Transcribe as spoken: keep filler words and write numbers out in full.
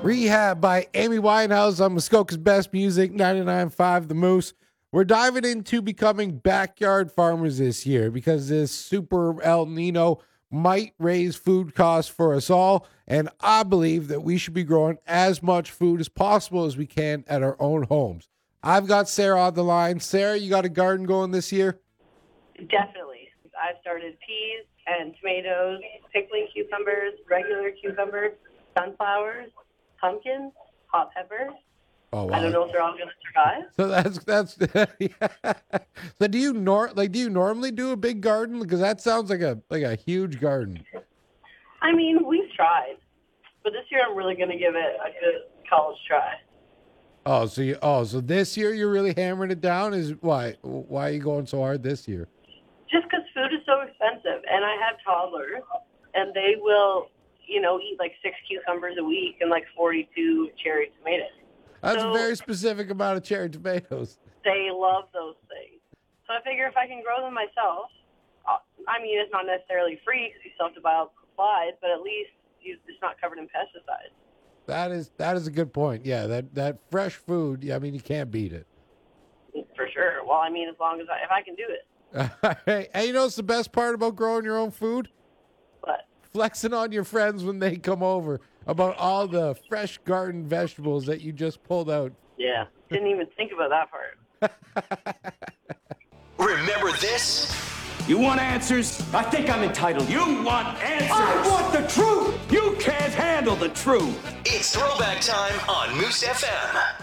Rehab by Amy Winehouse on Muskoka's Best Music, ninety-nine point five The Moose. We're diving into becoming backyard farmers this year because this super El Nino might raise food costs for us all, and I believe that we should be growing as much food as possible as we can at our own homes. I've got Sarah on the line. Sarah, you got a garden going this year? Definitely. I've started peas and tomatoes, pickling cucumbers, regular cucumbers, sunflowers, pumpkins, hot peppers. Oh, wow. I don't know if they're all going to survive. So that's that's. Yeah. So do you nor like do you normally do a big garden? Because that sounds like a like a huge garden. I mean, we've tried, but this year I'm really going to give it a good college try. Oh, so you oh so this year you're really hammering it down? Is why why are you going so hard this year? Just because food is so expensive, and I have toddlers, and they will, you know, eat like six cucumbers a week and like forty-two cherry tomatoes. That's so a very specific amount of cherry tomatoes. They love those things. So I figure if I can grow them myself, uh, I mean, it's not necessarily free because you still have to buy all the supplies, but at least you, it's not covered in pesticides. That is that is a good point. Yeah, that, that fresh food, yeah, I mean, you can't beat it. For sure. Well, I mean, as long as I, if I can do it. Hey, and you know what's the best part about growing your own food? What? Flexing on your friends when they come over about all the fresh garden vegetables that you just pulled out. Yeah, didn't even think about that part. Remember this? You want answers? I think I'm entitled. You want answers? I want the truth! You can't handle the truth. It's throwback time on Moose F M.